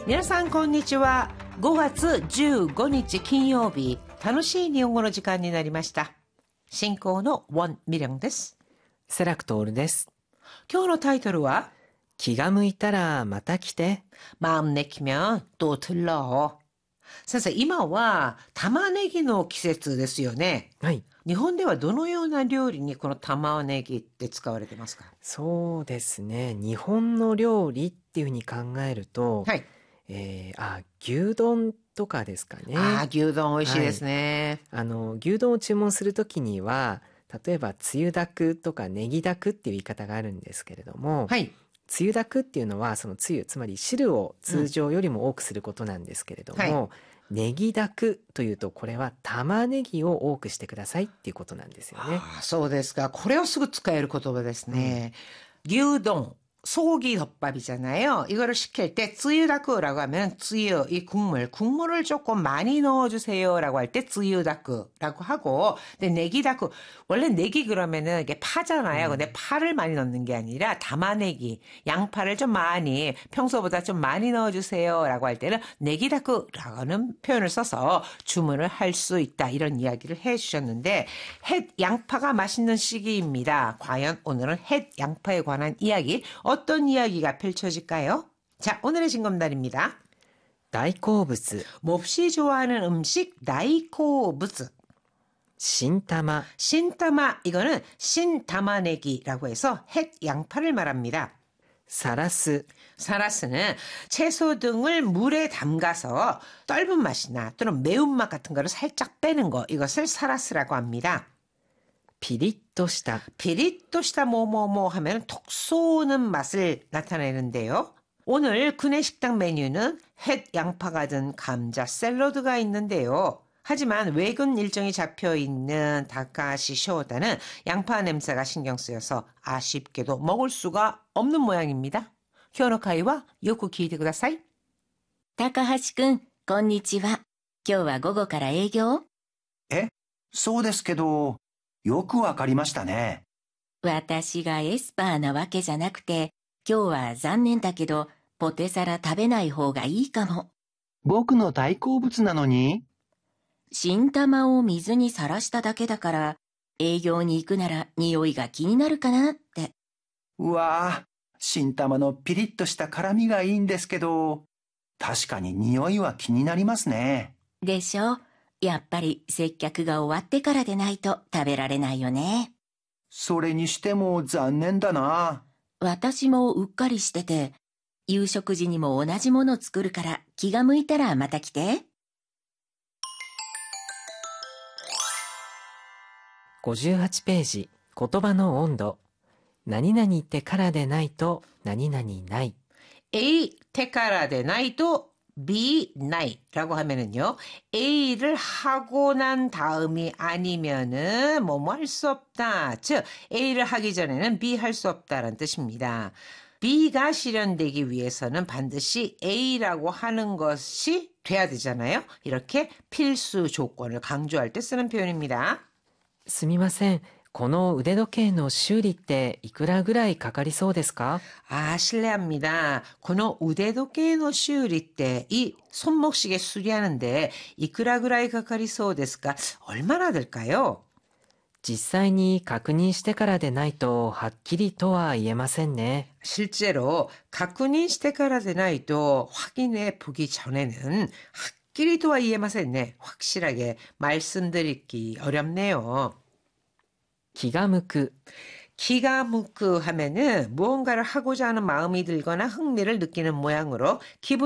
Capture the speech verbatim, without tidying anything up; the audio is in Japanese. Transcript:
皆さんこんにちは。ごがつじゅうごにち金曜日、楽しい日本語の時間になりました。進行のウォン・ミリョンです。 セラクトールです。 今日のタイトルは気が向いたらまた来て。 마음 내키면 또 들러。先生、今は玉ねぎの季節ですよね。 はい。 日本ではどのような料理にこの玉ねぎって使われてますか？ そうですね。日本の料理っていうふうに考えると、 はい。 えー、あ、牛丼とかですかね。 ああ、牛丼美味しいですね。 あの、牛丼を注文するときには、例えば、つゆだくとかネギだくっていう言い方があるんですけれども、 はい。 つゆだくっていうのは、そのつゆ、つまり汁を通常よりも多くすることなんですけれども、 うんはいネギだくというと、これは玉ねぎを多くしてくださいっていうことなんですよね。 ああ、そうですか。これをすぐ使える言葉ですね。牛丼, 소고기 덮밥이잖아요. 이거를 시킬 때 쯔유다크라고 하면 쯔유, 이 국물, 국물을 조금 많이 넣어주세요라고 할 때 쯔유다크라고 하고, 근데 내기다크, 원래 내기 그러면은 이게 파잖아요. 음. 근데 파를 많이 넣는 게 아니라 담아내기, 양파를 좀 많이, 평소보다 좀 많이 넣어주세요라고 할 때는 내기다크라는 표현을 써서 주문을 할 수 있다. 이런 이야기를 해주셨는데, 햇 양파가 맛있는 시기입니다. 과연 오늘은 햇 양파에 관한 이야기, 어떤 이야기가 펼쳐질까요? 자, 오늘의 징검다리입니다. 大好物 몹시 좋아하는 음식 나이코부스. 신타마 신타마, 이거는 신타마내기라고 해서 햇 양파를 말합니다. 사라스 사라스는 채소 등을 물에 담가서 떫은 맛이나 또는 매운맛 같은 거를 살짝 빼는 거, 이것을 사라스라고 합니다. 피리토시다 피리토시다 뭐뭐뭐 하면 톡 쏘는 맛을 나타내는데요. 오늘 구내식당 메뉴는 햇 양파가 든 감자 샐러드가 있는데요. 하지만 외근 일정이 잡혀있는 다카시 쇼다는 양파 냄새가 신경 쓰여서 아쉽게도 먹을 수가 없는 모양입니다. 교노카이와 요코 키이테 쿠다사이. 高橋くん、こんにちは。今日は午後から営業？ え、そうですけど、よくわかりましたね。 私がエスパーなわけじゃなくて、今日は残念だけど、ポテサラ食べない方がいいかも。 僕の大好物なのに。 新玉を水にさらしただけだから、営業に行くなら匂いが気になるかなって。 うわぁ、新玉のピリッとした辛みがいいんですけど、確かに匂いは気になりますね。 でしょ？やっぱり接客が終わってからでないと食べられないよね。 それにしても残念だな。 私もうっかりしてて、夕食時にも同じもの作るから気が向いたらまた来て。 ごじゅうはちページ言葉の温度何々ってからでないと何々ない A 테카라 데 나이도 B 나이라고 하면은요. A를 하고 난 다음이 아니면은 뭐뭐 할 수 없다. 즉 A를 하기 전에는 B 할 수 없다라는 뜻입니다. B가 실현되기 위해서는 반드시 A라고 하는 것이 돼야 되잖아요. 이렇게 필수 조건을 강조할 때 쓰는 표현입니다. すみませんこの腕時計の修理っていくらぐらいかかりそうですか? 아, 실례합니다. この腕時計の修理って이 손목시계 수리하는데 이쿠라ぐらいかかりそうですか? 얼마나 될까요? 実際に確認してからでないとはっきりとは言えませんね. 실제로 確認してからでないと 확인해 보기 전에는 확실히とは言えませんね. 확실하게 말씀드리기 어렵네요. 気が向く 기가 묵크 하면은 무언가를 하고자 하는 마음이 들거나 흥미를 느끼는 모양으로 기분